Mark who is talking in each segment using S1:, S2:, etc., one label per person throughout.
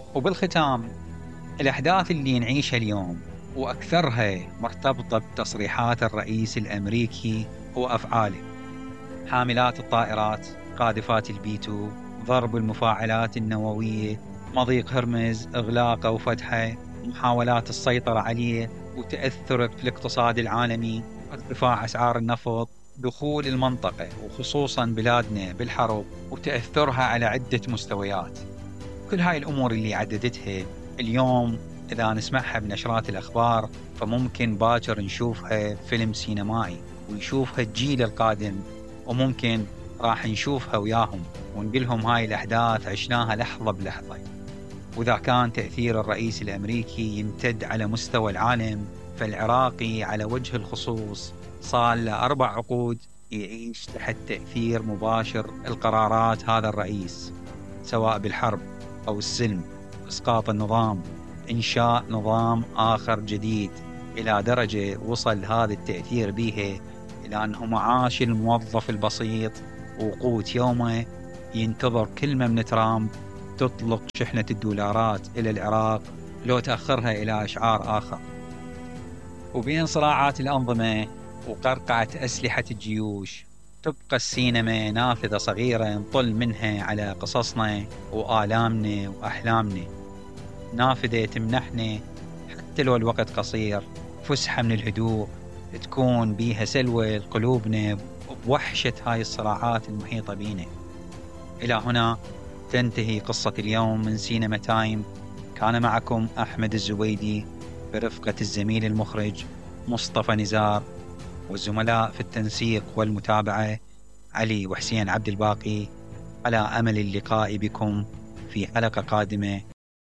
S1: وبالختام، الأحداث اللي نعيشها اليوم وأكثرها مرتبطة بتصريحات الرئيس الأمريكي وأفعاله: حاملات الطائرات، قاذفات البي-2، ضرب المفاعلات النووية، مضيق هرمز، إغلاقه وفتحه، محاولات السيطرة عليه، وتأثره في الاقتصاد العالمي، ارتفاع أسعار النفط، دخول المنطقة وخصوصا بلادنا بالحرب وتأثرها على عدة مستويات. كل هاي الأمور اللي عددتها اليوم إذا نسمعها بنشرات الأخبار فممكن باكر نشوفها فيلم سينمائي ويشوفها الجيل القادم، وممكن راح نشوفها وياهم ونقلهم هاي الأحداث عشناها لحظة بلحظة. وإذا كان تأثير الرئيس الأمريكي يمتد على مستوى العالم، فالعراقي على وجه الخصوص صار له 4 عقود يعيش تحت تأثير مباشر القرارات هذا الرئيس، سواء بالحرب أو السلم، إسقاط النظام، إنشاء نظام آخر جديد، إلى درجة وصل هذا التأثير به إلى أنه معاش الموظف البسيط وقوت يومه ينتظر كلمة من ترامب تطلق شحنة الدولارات إلى العراق لو تأخرها إلى أشعار آخر. وبين صراعات الأنظمة وقرقعة أسلحة الجيوش تبقى السينما نافذة صغيرة نطل منها على قصصنا وآلامنا وأحلامنا، نافذة تمنحنا حتى لو الوقت قصير فسحة من الهدوء تكون بيها سلوى قلوبنا بوحشة هاي الصراعات المحيطة بينا. إلى هنا تنتهي قصة اليوم من سينما تايم. كان معكم أحمد الزبيدي برفقة الزميل المخرج مصطفى نزار، والزملاء في التنسيق والمتابعة علي وحسين عبد الباقي، على أمل اللقاء بكم في حلقة قادمة.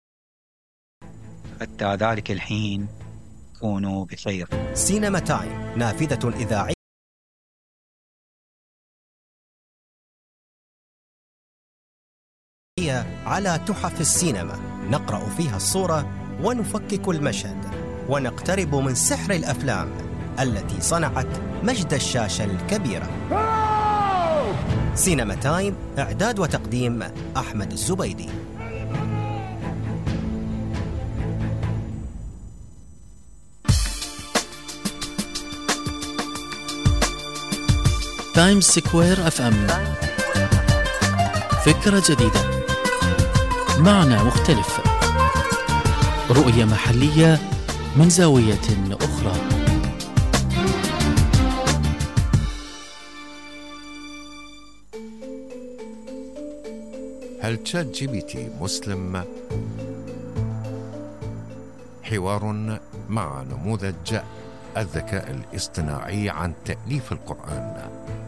S1: حتى ذلك الحين كونوا بخير.
S2: سينما تايم، نافذة إذاعية على تحف السينما، نقرأ فيها الصورة ونفكك المشهد ونقترب من سحر الأفلام التي صنعت مجد الشاشة الكبيرة. سينما تايم، إعداد وتقديم أحمد الزبيدي.
S3: تايمز سكوير اف ام، فكرة جديدة، معنى مختلف، رؤية محلية من زاوية أخرى.
S4: هل تشات جي بي تي مسلم؟ حوار مع نموذج الذكاء الاصطناعي عن تأليف القرآن.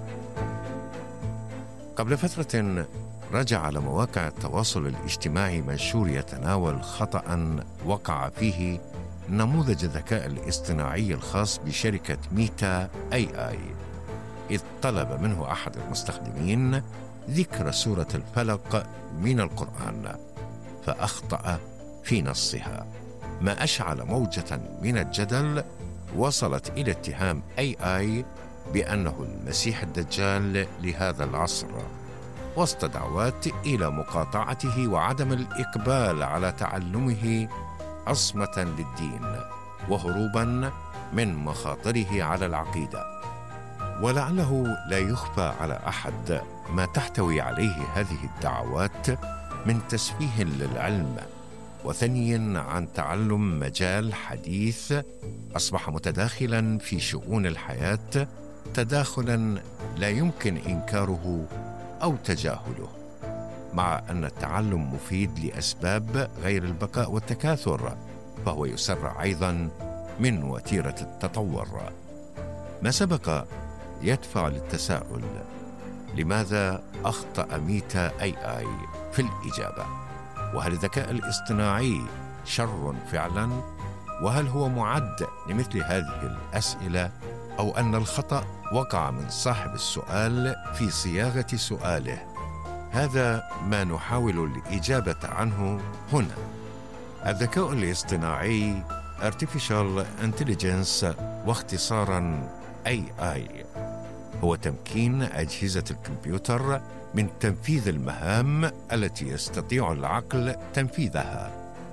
S4: قبل فترة رجع على مواقع التواصل الاجتماعي منشور يتناول خطأ وقع فيه نموذج الذكاء الاصطناعي الخاص بشركة ميتا AI، إذ طلب منه أحد المستخدمين ذكر سورة الفلق من القرآن فأخطأ في نصها، ما أشعل موجة من الجدل وصلت إلى اتهام AI بأنه المسيح الدجال لهذا العصر، وسط دعوات إلى مقاطعته وعدم الإقبال على تعلمه عصمة للدين وهروبا من مخاطره على العقيدة. ولعله لا يخفى على أحد ما تحتوي عليه هذه الدعوات من تسفيه للعلم وثني عن تعلم مجال حديث أصبح متداخلا في شؤون الحياة تداخلا لا يمكن إنكاره أو تجاهله، مع أن التعلم مفيد لأسباب غير البقاء والتكاثر، فهو يسرع أيضا من وتيرة التطور. ما سبق يدفع للتساؤل: لماذا أخطأ ميتا AI في الإجابة؟ وهل الذكاء الاصطناعي شر فعلا؟ وهل هو معد لمثل هذه الأسئلة، أو أن الخطأ وقع من صاحب السؤال في صياغة سؤاله؟ هذا ما نحاول الإجابة عنه هنا. الذكاء الاصطناعي Artificial Intelligence، واختصاراً AI، هو تمكين أجهزة الكمبيوتر من تنفيذ المهام التي يستطيع العقل تنفيذها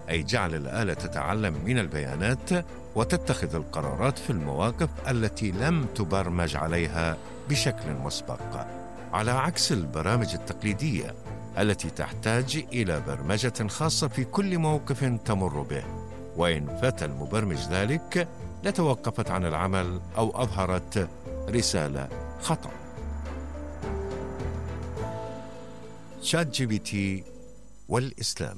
S4: أي جعل الآلة تتعلم من البيانات وتتخذ القرارات في المواقف التي لم تبرمج عليها بشكل مسبق، على عكس البرامج التقليدية التي تحتاج إلى برمجة خاصة في كل موقف تمر به، وإن فات المبرمج ذلك لتوقفت عن العمل أو أظهرت رسالة خطأ. شات جي بي تي والإسلام.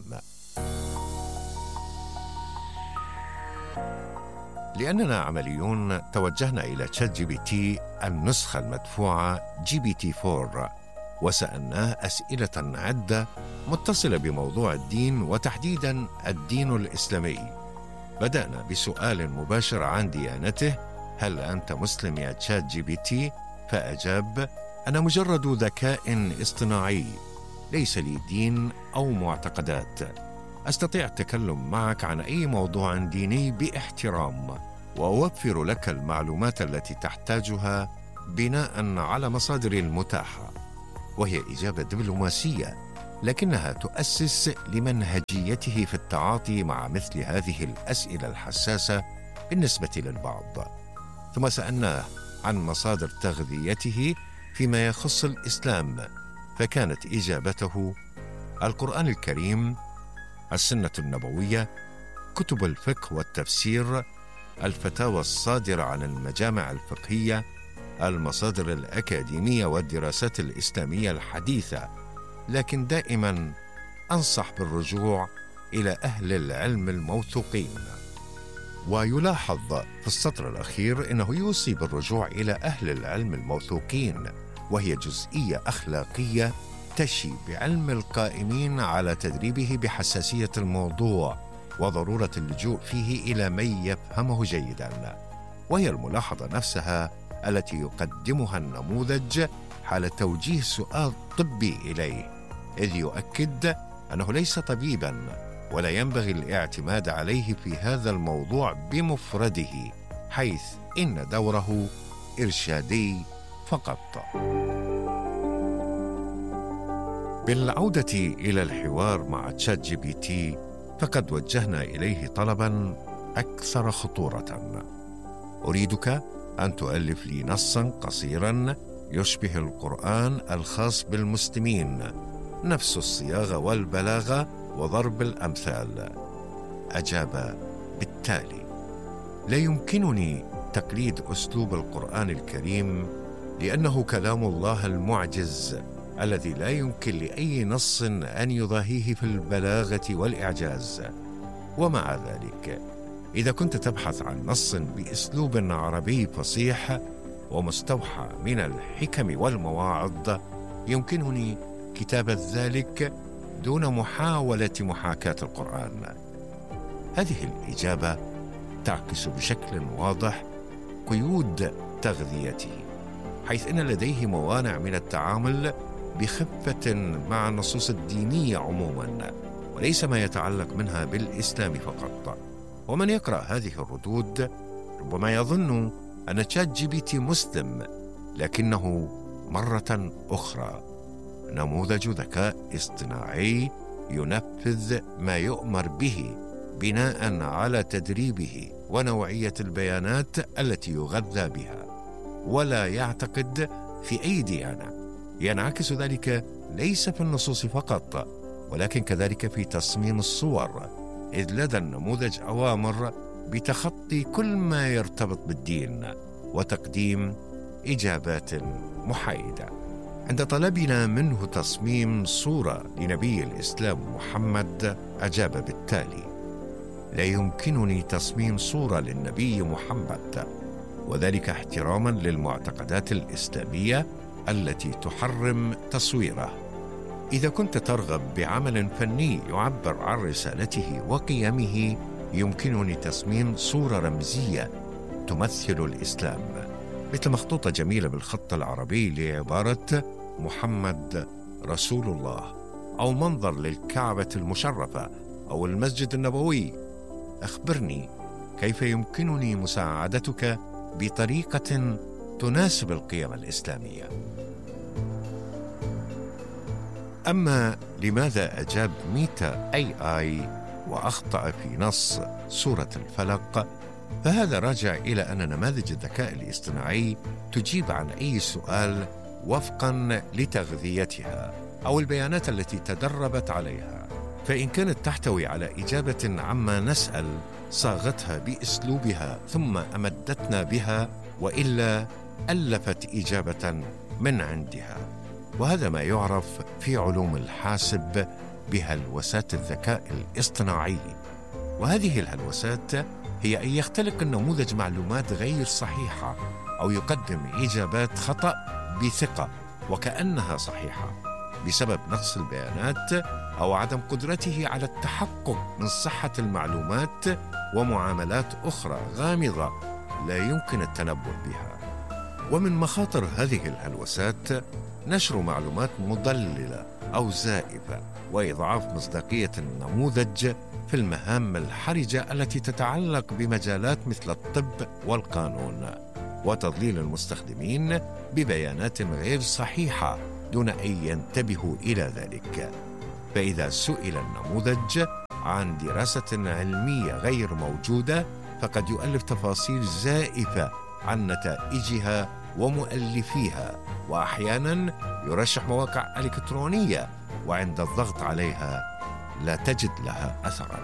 S4: لأننا عمليون توجهنا إلى شات جي بي تي النسخة المدفوعة GPT-4 وسألناه أسئلة عدة متصلة بموضوع الدين وتحديداً الدين الإسلامي. بدأنا بسؤال مباشر عن ديانته: هل أنت مسلم يا شات جي بي تي؟ فأجاب: أنا مجرد ذكاء اصطناعي، ليس لي دين أو معتقدات، أستطيع التكلم معك عن أي موضوع ديني باحترام، وأوفر لك المعلومات التي تحتاجها بناء على مصادري المتاحة. وهي إجابة دبلوماسية، لكنها تؤسس لمنهجيته في التعاطي مع مثل هذه الأسئلة الحساسة بالنسبة للبعض. ثم سألناه عن مصادر تغذيته فيما يخص الإسلام، فكانت إجابته: القرآن الكريم، السنة النبوية، كتب الفقه والتفسير، الفتاوى الصادرة عن المجامع الفقهية، المصادر الأكاديمية والدراسات الإسلامية الحديثة، لكن دائما أنصح بالرجوع إلى أهل العلم الموثوقين. ويلاحظ في السطر الأخير أنه يوصي بالرجوع إلى أهل العلم الموثوقين، وهي جزئية أخلاقية تشي بعلم القائمين على تدريبه بحساسية الموضوع وضرورة اللجوء فيه إلى من يفهمه جيداً. وهي الملاحظة نفسها التي يقدمها النموذج حال توجيه سؤال طبي إليه، إذ يؤكد أنه ليس طبيباً ولا ينبغي الاعتماد عليه في هذا الموضوع بمفرده، حيث إن دوره إرشادي فقط. بالعودة إلى الحوار مع شات جي بي تي، فقد وجهنا إليه طلباً أكثر خطورة: أريدك أن تؤلف لي نصاً قصيراً يشبه القرآن الخاص بالمسلمين، نفس الصياغة والبلاغة وضرب الأمثال. أجاب بالتالي: لا يمكنني تقليد أسلوب القرآن الكريم، لأنه كلام الله المعجز الذي لا يمكن لأي نص أن يضاهيه في البلاغة والإعجاز. ومع ذلك، إذا كنت تبحث عن نص بأسلوب عربي فصيح ومستوحى من الحكم والمواعظ، يمكنني كتابة ذلك دون محاولة محاكاة القرآن. هذه الإجابة تعكس بشكل واضح قيود تغذيته، حيث إن لديه موانع من التعامل بخفة مع النصوص الدينية عموما، وليس ما يتعلق منها بالإسلام فقط. ومن يقرأ هذه الردود ربما يظن أن شات جي بي تي مسلم، لكنه مرة أخرى نموذج ذكاء اصطناعي ينفذ ما يؤمر به بناء على تدريبه ونوعية البيانات التي يغذى بها، ولا يعتقد في أي ديانة. ينعكس ذلك ليس في النصوص فقط، ولكن كذلك في تصميم الصور، إذ لدى النموذج أوامر بتخطي كل ما يرتبط بالدين وتقديم إجابات محايدة. عند طلبنا منه تصميم صورة لنبي الإسلام محمد، أجاب بالتالي: لا يمكنني تصميم صورة للنبي محمد، وذلك احتراما للمعتقدات الإسلامية التي تحرم تصويره. إذا كنت ترغب بعمل فني يعبر عن رسالته وقيمه، يمكنني تصميم صورة رمزية تمثل الإسلام، مثل مخطوطة جميلة بالخط العربي لعبارة محمد رسول الله، أو منظر للكعبة المشرفة أو المسجد النبوي. أخبرني كيف يمكنني مساعدتك بطريقة تناسب القيم الإسلامية. أما لماذا أجاب ميتا AI وأخطأ في نص سورة الفلق، فهذا راجع إلى أن نماذج الذكاء الاصطناعي تجيب عن أي سؤال وفقاً لتغذيتها أو البيانات التي تدربت عليها. فإن كانت تحتوي على إجابة عما نسأل صاغتها بأسلوبها ثم أمدتنا بها، وإلا ألفت إجابة من عندها. وهذا ما يعرف في علوم الحاسب بهلوسات الذكاء الاصطناعي. وهذه الهلوسات هي أن يختلق النموذج معلومات غير صحيحة أو يقدم إجابات خطأ بثقة وكأنها صحيحة بسبب نقص البيانات أو عدم قدرته على التحقق من صحة المعلومات ومعاملات أخرى غامضة لا يمكن التنبؤ بها. ومن مخاطر هذه الهلوسات نشر معلومات مضللة أو زائفة وإضعاف مصداقية النموذج في المهام الحرجة التي تتعلق بمجالات مثل الطب والقانون، وتضليل المستخدمين ببيانات غير صحيحة دون أن ينتبهوا إلى ذلك. فإذا سئل النموذج عن دراسة علمية غير موجودة فقد يؤلف تفاصيل زائفة عن نتائجها ومؤلفيها، وأحيانا يرشح مواقع إلكترونية وعند الضغط عليها لا تجد لها أثرا.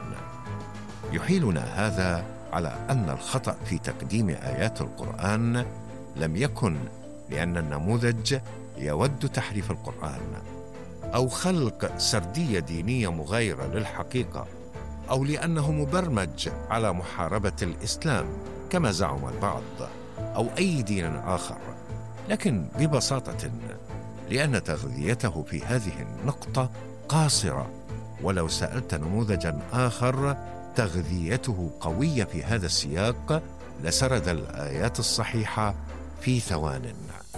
S4: يحيلنا هذا على أن الخطأ في تقديم آيات القرآن لم يكن لأن النموذج يود تحريف القرآن أو خلق سردية دينية مغايرة للحقيقة، أو لأنه مبرمج على محاربة الإسلام كما زعم البعض أو أي دين آخر، لكن ببساطة لأن تغذيته في هذه النقطة قاصرة. ولو سألت نموذجا آخر تغذيته قوية في هذا السياق لسرد الآيات الصحيحة في ثوان.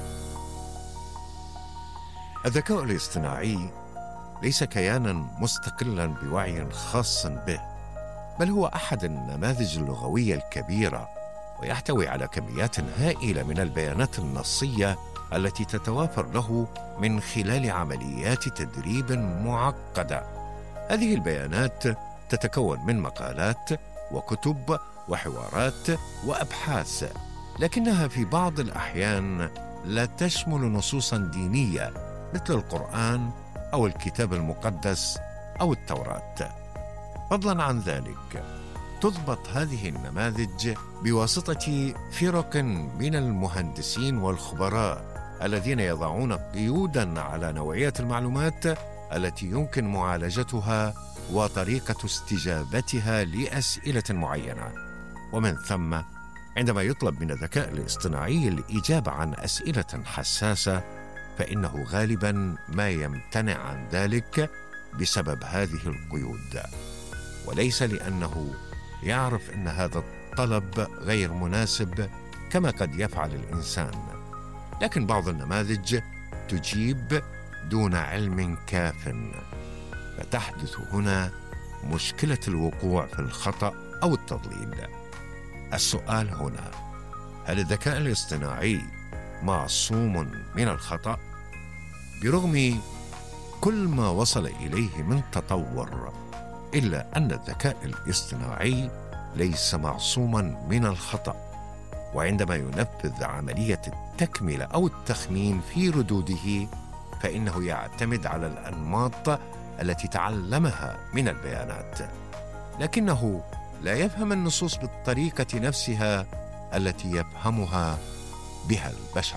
S4: الذكاء الاصطناعي ليس كيانا مستقلا بوعي خاص به، بل هو أحد النماذج اللغوية الكبيرة، ويحتوي على كميات هائلة من البيانات النصية التي تتوافر له من خلال عمليات تدريب معقدة. هذه البيانات تتكون من مقالات وكتب وحوارات وأبحاث، لكنها في بعض الأحيان لا تشمل نصوصا دينية مثل القرآن أو الكتاب المقدس أو التوراة. فضلا عن ذلك تضبط هذه النماذج بواسطة فرق من المهندسين والخبراء الذين يضعون قيودا على نوعية المعلومات التي يمكن معالجتها وطريقة استجابتها لأسئلة معينة. ومن ثم عندما يطلب من الذكاء الاصطناعي الإجابة عن أسئلة حساسة فإنه غالبا ما يمتنع عن ذلك بسبب هذه القيود، وليس لأنه يعرف أن هذا الطلب غير مناسب كما قد يفعل الإنسان، لكن بعض النماذج تجيب دون علم كاف، فتحدث هنا مشكلة الوقوع في الخطأ أو التضليل. السؤال هنا: هل الذكاء الاصطناعي معصوم من الخطأ؟ برغم كل ما وصل إليه من تطور، إلا أن الذكاء الاصطناعي ليس معصوما من الخطأ، وعندما ينفذ عملية التكملة أو التخمين في ردوده فإنه يعتمد على الأنماط التي تعلمها من البيانات، لكنه لا يفهم النصوص بالطريقة نفسها التي يفهمها بها البشر.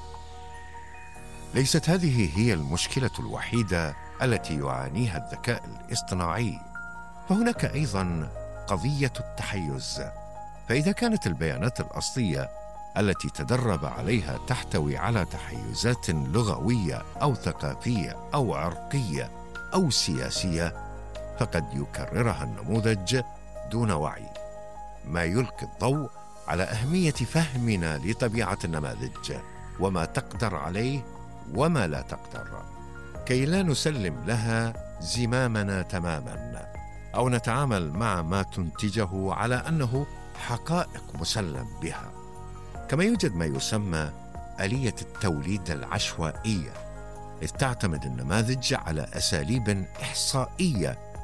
S4: ليست هذه هي المشكلة الوحيدة التي يعانيها الذكاء الاصطناعي، فهناك أيضا قضية التحيز. فإذا كانت البيانات الأصلية التي تدرب عليها تحتوي على تحيزات لغوية أو ثقافية أو عرقية أو سياسية، فقد يكررها النموذج دون وعي، ما يلقي الضوء على أهمية فهمنا لطبيعة النماذج وما تقدر عليه وما لا تقدر، كي لا نسلم لها زمامنا تماما أو نتعامل مع ما تنتجه على أنه حقائق مسلم بها. كما يوجد ما يسمى آلية التوليد العشوائية، إذ تعتمد النماذج على أساليب إحصائية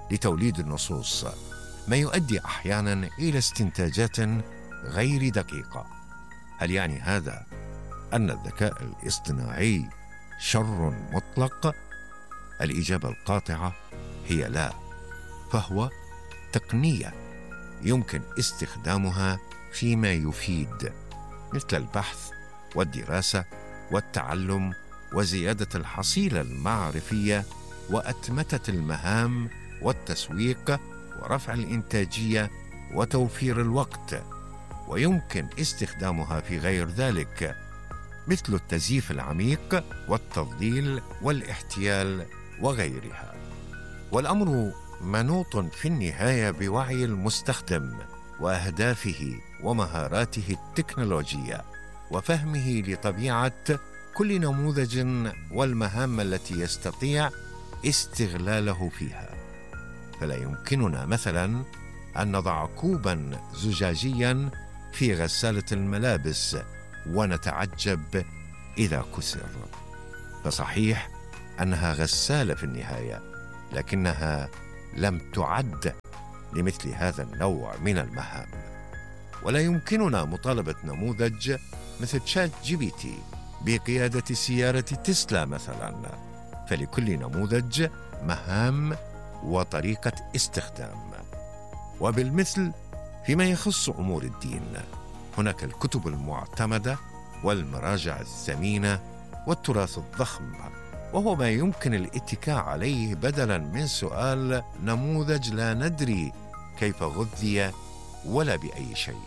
S4: لتوليد النصوص، ما يؤدي أحيانا إلى استنتاجات غير دقيقة. هل يعني هذا أن الذكاء الاصطناعي شر مطلق؟ الإجابة القاطعة هي لا، فهو تقنية يمكن استخدامها فيما يفيد، مثل البحث والدراسة والتعلم وزيادة الحصيلة المعرفية وأتمتة المهام والتسويق ورفع الإنتاجية وتوفير الوقت. ويمكن استخدامها في غير ذلك، مثل التزييف العميق والتضليل والاحتيال وغيرها. والأمر منوط في النهاية بوعي المستخدم وأهدافه ومهاراته التكنولوجية وفهمه لطبيعة كل نموذج والمهام التي يستطيع استغلاله فيها. فلا يمكننا مثلا أن نضع كوبا زجاجيا في غسالة الملابس ونتعجب إذا كسر، فصحيح أنها غسالة في النهاية، لكنها لم تعد لمثل هذا النوع من المهام. ولا يمكننا مطالبة نموذج مثل تشات جي بي تي بقيادة سيارة تسلا مثلا، فلكل نموذج مهام وطريقة استخدام. وبالمثل فيما يخص أمور الدين، هناك الكتب المعتمدة والمراجع الثمينة والتراث الضخم، وهو ما يمكن الاتكاء عليه بدلاً من سؤال نموذج لا ندري كيف غذي ولا بأي شيء.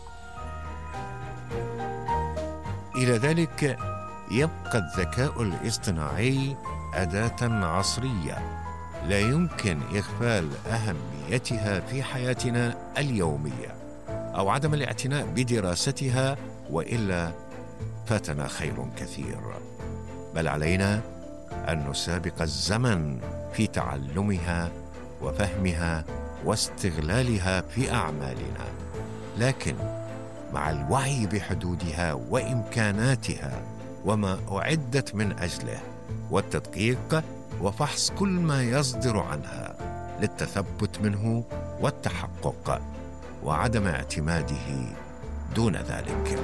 S4: إلى ذلك يبقى الذكاء الاصطناعي أداة عصرية لا يمكن إغفال أهميتها في حياتنا اليومية أو عدم الاعتناء بدراستها، وإلا فاتنا خير كثير. بل علينا أن نسابق الزمن في تعلمها وفهمها واستغلالها في أعمالنا، لكن مع الوعي بحدودها وإمكاناتها وما أعدت من أجله، والتدقيق وفحص كل ما يصدر عنها للتثبت منه والتحقق، وعدم اعتماده دون ذلك.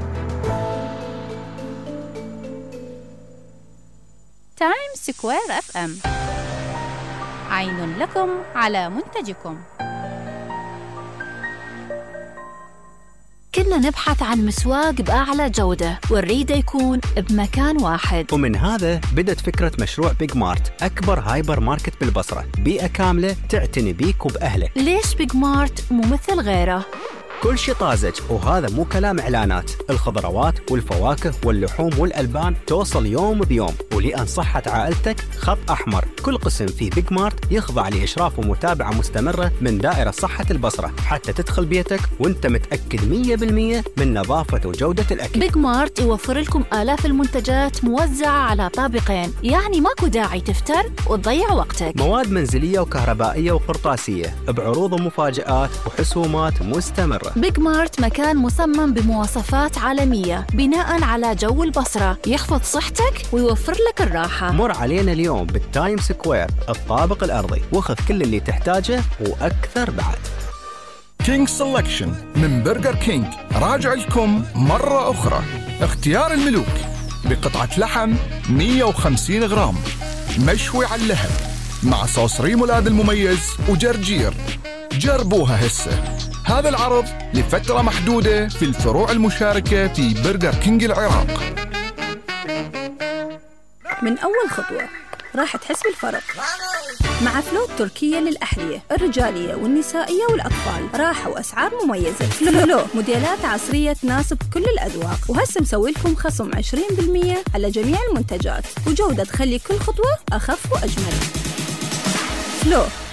S5: تايم سكوير FM، عين لكم على منتجكم. كنا نبحث عن مسواق بأعلى جودة ونريده يكون بمكان واحد،
S2: ومن هذا بدت فكرة مشروع بيج مارت، أكبر هايبر ماركت بالبصرة، بيئة كاملة تعتني بيك وبأهلك.
S5: ليش بيج مارت مو مثل غيره؟
S2: كل شيء طازج، وهذا مو كلام إعلانات. الخضروات والفواكه واللحوم والألبان توصل يوم بيوم، ولأن صحة عائلتك خط أحمر. كل قسم في بيج مارت يخضع لإشراف ومتابعة مستمرة من دائرة صحة البصرة، حتى تدخل بيتك وانت متأكد 100% من نظافة وجودة الأكل.
S5: بيج مارت يوفر لكم آلاف المنتجات موزعة على طابقين، يعني ماكو داعي تفتر وتضيع وقتك.
S2: مواد منزلية وكهربائية وقرطاسية بعروض ومفاجآت وحسومات مستمرة.
S5: بيج مارت مكان مصمم بمواصفات عالمية بناء على جو البصرة، يحفظ صحتك ويوفر لك الراحة.
S2: مر علينا اليوم بالتايم سكوير الطابق الأرضي، وخذ كل اللي تحتاجه وأكثر بعد.
S6: كينج سيلكشن من برجر كينج راجع لكم مرة أخرى. اختيار الملوك بقطعة لحم 150 غرام مشوي على اللهب مع صوص ريمولاد المميز وجرجير. جربوها هسه. هذا العرض لفترة محدودة في الفروع المشاركة في برجر كينج العراق.
S7: من أول خطوة راح تحس بالفرق مع فلو تركية للأحذية الرجالية والنسائية والأطفال، راحة وأسعار مميزة. فلو موديلات عصرية تناسب كل الأذواق، وهسه مسوي لكم خصم 20% على جميع المنتجات، وجودة تخلي كل خطوة أخف وأجمل. فلو